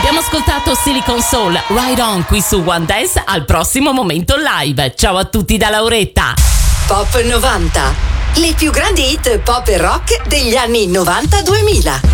Abbiamo ascoltato Silicon Soul, Ride On qui su One Dance. Al prossimo momento live. Ciao a tutti da Lauretta. Pop 90. Le più grandi hit pop e rock degli anni 90-2000.